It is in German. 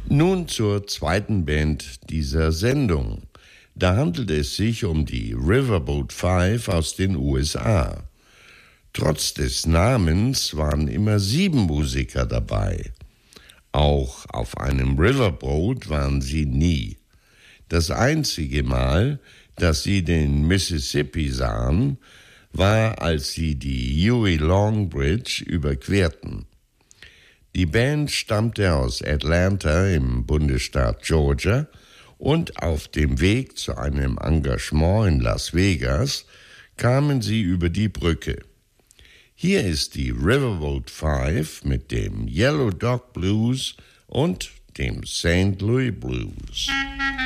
Nun zur zweiten Band dieser Sendung. Da handelt es sich um die Riverboat Five aus den USA. Trotz des Namens waren immer 7 Musiker dabei. Auch auf einem Riverboat waren sie nie. Das einzige Mal, dass sie den Mississippi sahen, war, als sie die Huey Long Bridge überquerten. Die Band stammte aus Atlanta im Bundesstaat Georgia und auf dem Weg zu einem Engagement in Las Vegas kamen sie über die Brücke. Hier ist die Riverboat Five mit dem Yellow Dog Blues und dem St. Louis Blues.